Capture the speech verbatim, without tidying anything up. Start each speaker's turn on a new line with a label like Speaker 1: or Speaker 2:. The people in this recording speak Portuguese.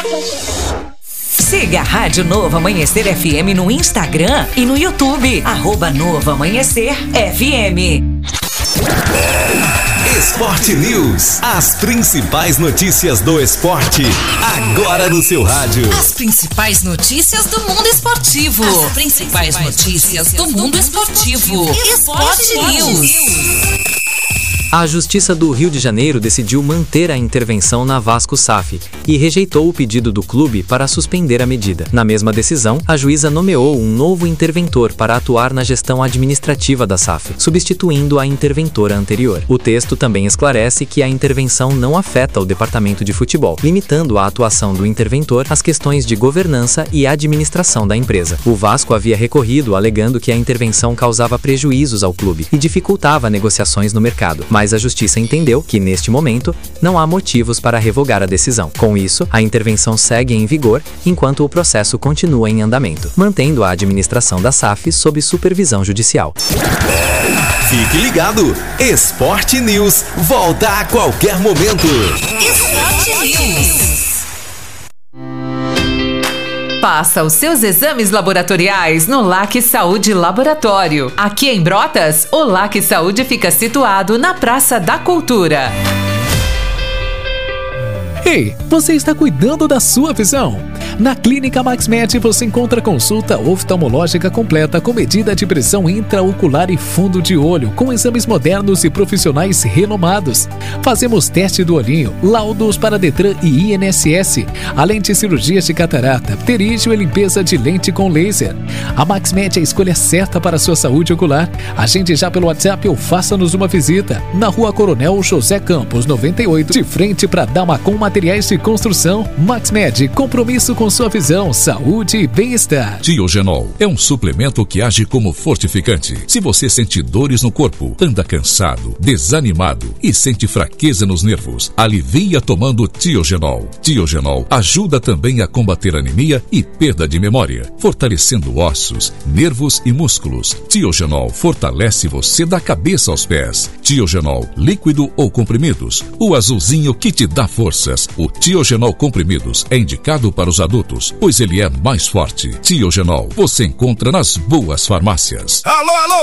Speaker 1: Siga a Rádio Novo Amanhecer F M no Instagram e no YouTube. Arroba Novo Amanhecer F M.
Speaker 2: Esporte News. As principais notícias do esporte. Agora no seu rádio.
Speaker 3: As principais notícias do mundo esportivo. As principais notícias do mundo esportivo. Esporte News.
Speaker 4: A Justiça do Rio de Janeiro decidiu manter a intervenção na Vasco S A F e rejeitou o pedido do clube para suspender a medida. Na mesma decisão, a juíza nomeou um novo interventor para atuar na gestão administrativa da S A F, substituindo a interventora anterior. O texto também esclarece que a intervenção não afeta o departamento de futebol, limitando a atuação do interventor às questões de governança e administração da empresa. O Vasco havia recorrido alegando que a intervenção causava prejuízos ao clube e dificultava negociações no mercado, mas mas a Justiça entendeu que, neste momento, não há motivos para revogar a decisão. Com isso, a intervenção segue em vigor enquanto o processo continua em andamento, mantendo a administração da S A F sob supervisão judicial.
Speaker 2: Fique ligado! Esporte News volta a qualquer momento.
Speaker 3: Esporte News.
Speaker 1: Faça os seus exames laboratoriais no L A C Saúde Laboratório. Aqui em Brotas, o L A C Saúde fica situado na Praça da Cultura.
Speaker 5: Ei, você está cuidando da sua visão? Na Clínica MaxMed você encontra consulta oftalmológica completa com medida de pressão intraocular e fundo de olho, com exames modernos e profissionais renomados. Fazemos teste do olhinho, laudos para Detran e I N S S, além de cirurgias de catarata, pterígio e limpeza de lente com laser. A MaxMed é a escolha certa para a sua saúde ocular. Agende já pelo WhatsApp ou faça-nos uma visita. Na Rua Coronel José Campos, noventa e oito, de frente para Damacom Materiais de Construção. MaxMed, compromisso com sua visão, saúde e bem-estar.
Speaker 6: Tiogenol é um suplemento que age como fortificante. Se você sente dores no corpo, anda cansado, desanimado e sente fraqueza nos nervos, alivia tomando Tiogenol. Tiogenol ajuda também a combater anemia e perda de memória, fortalecendo ossos, nervos e músculos. Tiogenol fortalece você da cabeça aos pés. Tiogenol, líquido ou comprimidos, o azulzinho que te dá forças. O Tiogenol comprimidos é indicado para os adultos, pois ele é mais forte. Tiogenol você encontra nas boas farmácias.
Speaker 2: Alô, alô!